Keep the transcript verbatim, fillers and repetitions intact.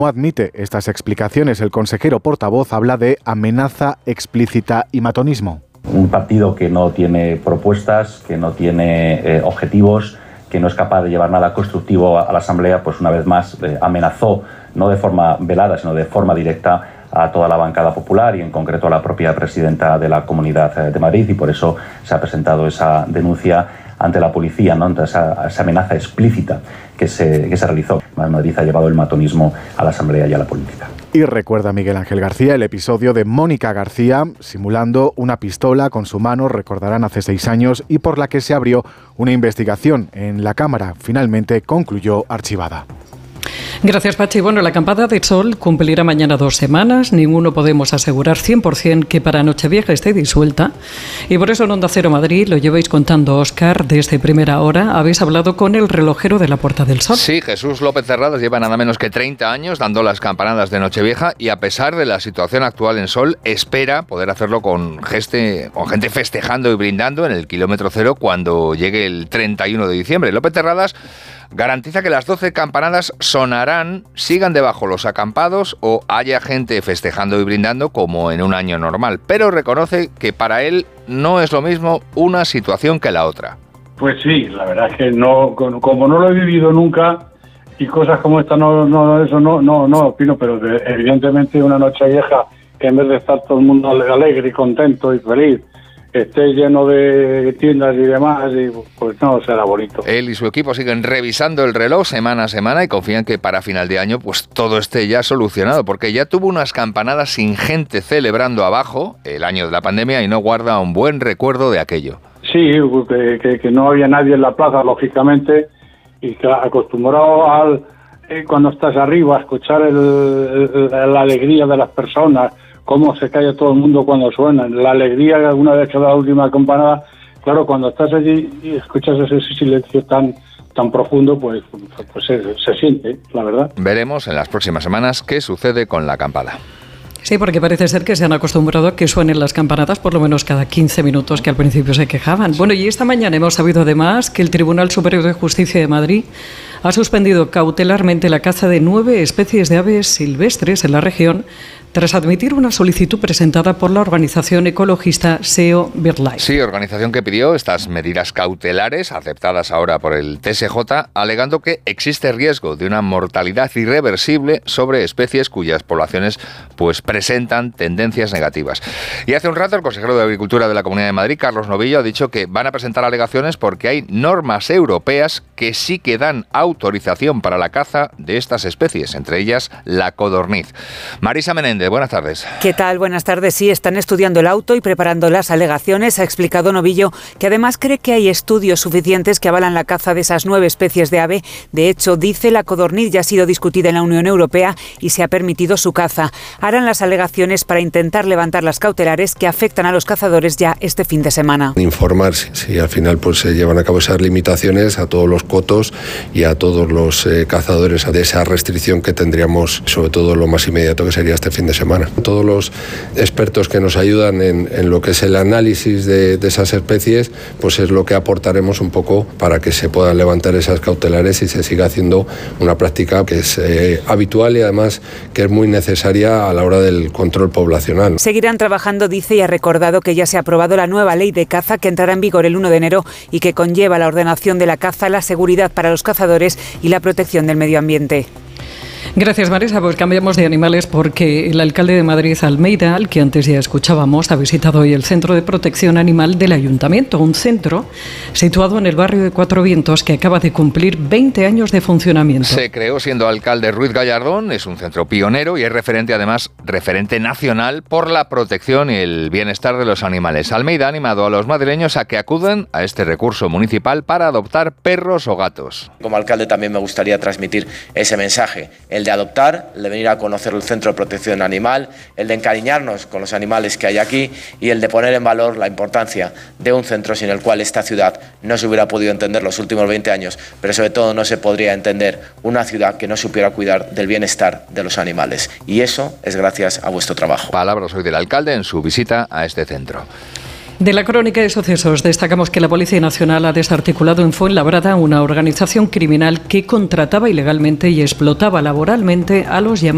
No admite estas explicaciones. El consejero portavoz habla de amenaza explícita y matonismo. Un partido que no tiene propuestas, que no tiene eh, objetivos, que no es capaz de llevar nada constructivo a, a la Asamblea, pues una vez más eh, amenazó, no de forma velada, sino de forma directa, a toda la bancada popular y en concreto a la propia presidenta de la Comunidad de Madrid, y por eso se ha presentado esa denuncia ante la policía, ¿no? Ante esa, esa amenaza explícita que se, que se realizó. Madrid ha llevado el matonismo a la Asamblea y a la política. Y recuerda Miguel Ángel García el episodio de Mónica García simulando una pistola con su mano, recordarán, hace seis años, y por la que se abrió una investigación en la Cámara. Finalmente concluyó archivada. Gracias, Pachi. Bueno, la acampada de sol cumplirá mañana dos semanas. Ninguno podemos asegurar cien por ciento que para Nochevieja esté disuelta. Y por eso en Onda Cero Madrid lo lleváis contando, Óscar, desde primera hora. Habéis hablado con el relojero de la Puerta del Sol. Sí, Jesús López Cerradas lleva nada menos que treinta años dando las campanadas de Nochevieja y a pesar de la situación actual en Sol, espera poder hacerlo con, geste, con gente festejando y brindando en el kilómetro cero cuando llegue el treinta y uno de diciembre. López Cerradas garantiza que las doce campanadas sonarán, sigan debajo los acampados o haya gente festejando y brindando como en un año normal, pero reconoce que para él no es lo mismo una situación que la otra. Pues sí, la verdad es que no, como no lo he vivido nunca y cosas como esta, no, no, eso no, no, no opino, pero de, evidentemente una Nochevieja que en vez de estar todo el mundo alegre y contento y feliz, esté lleno de tiendas y demás, y pues no será bonito. Él y su equipo siguen revisando el reloj semana a semana y confían que para final de año pues todo esté ya solucionado, porque ya tuvo unas campanadas sin gente celebrando abajo el año de la pandemia y no guarda un buen recuerdo de aquello. Sí, que, que, que no había nadie en la plaza, lógicamente, y que acostumbrado al eh, cuando estás arriba a escuchar el, el, la alegría de las personas, cómo se calla todo el mundo cuando suenan, la alegría que alguna vez que da la última campanada, claro, cuando estás allí y escuchas ese silencio tan tan profundo, pues, pues se, se siente, la verdad. Veremos en las próximas semanas qué sucede con la acampada. Sí, porque parece ser que se han acostumbrado a que suenen las campanadas por lo menos cada quince minutos, que al principio se quejaban. Bueno, y esta mañana hemos sabido además que el Tribunal Superior de Justicia de Madrid ha suspendido cautelarmente la caza de nueve especies de aves silvestres en la región tras admitir una solicitud presentada por la organización ecologista S E O BirdLife. Sí, organización que pidió estas medidas cautelares, aceptadas ahora por el T S J, alegando que existe riesgo de una mortalidad irreversible sobre especies cuyas poblaciones pues presentan tendencias negativas. Y hace un rato el consejero de Agricultura de la Comunidad de Madrid, Carlos Novillo, ha dicho que van a presentar alegaciones porque hay normas europeas que sí que dan autorización para la caza de estas especies, entre ellas la codorniz. Marisa Menéndez, buenas tardes. ¿Qué tal? Buenas tardes. Sí, están estudiando el auto y preparando las alegaciones. Ha explicado Novillo que además cree que hay estudios suficientes que avalan la caza de esas nueve especies de ave. De hecho, dice, la codorniz ya ha sido discutida en la Unión Europea y se ha permitido su caza. Harán las alegaciones para intentar levantar las cautelares que afectan a los cazadores ya este fin de semana. Informar si, si al final pues se llevan a cabo esas limitaciones a todos los cotos y a todos los eh, cazadores de esa restricción que tendríamos, sobre todo lo más inmediato que sería este fin de semana. Todos los expertos que nos ayudan en, en lo que es el análisis de, de esas especies, pues es lo que aportaremos un poco para que se puedan levantar esas cautelares y se siga haciendo una práctica que es eh, habitual y además que es muy necesaria a la hora del control poblacional. Seguirán trabajando, dice, y ha recordado que ya se ha aprobado la nueva ley de caza que entrará en vigor el uno de enero y que conlleva la ordenación de la caza, la seguridad para los cazadores y la protección del medio ambiente. Gracias, Marisa. Pues cambiamos de animales porque el alcalde de Madrid, Almeida, al que antes ya escuchábamos, ha visitado hoy el Centro de Protección Animal del Ayuntamiento, un centro situado en el barrio de Cuatro Vientos que acaba de cumplir veinte años de funcionamiento. Se creó siendo alcalde Ruiz Gallardón, es un centro pionero y es referente, además, referente nacional por la protección y el bienestar de los animales. Almeida ha animado a los madrileños a que acudan a este recurso municipal para adoptar perros o gatos. Como alcalde también me gustaría transmitir ese mensaje. El de adoptar, el de venir a conocer el Centro de Protección Animal, el de encariñarnos con los animales que hay aquí y el de poner en valor la importancia de un centro sin el cual esta ciudad no se hubiera podido entender los últimos veinte años, pero sobre todo no se podría entender una ciudad que no supiera cuidar del bienestar de los animales. Y eso es gracias a vuestro trabajo. Palabras hoy del alcalde en su visita a este centro. De la crónica de sucesos destacamos que la Policía Nacional ha desarticulado en Fuenlabrada una organización criminal que contrataba ilegalmente y explotaba laboralmente a los llamados